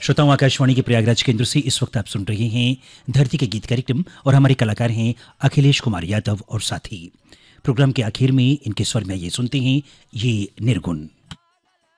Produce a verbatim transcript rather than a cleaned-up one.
श्रोताओं, आकाशवाणी के प्रयागराज केंद्र से इस वक्त आप सुन रहे हैं धरती के गीत कार्यक्रम और हमारे कलाकार हैं अखिलेश कुमार यादव और साथी। प्रोग्राम के आखिर में इनके स्वर में ये सुनते हैं ये निर्गुण।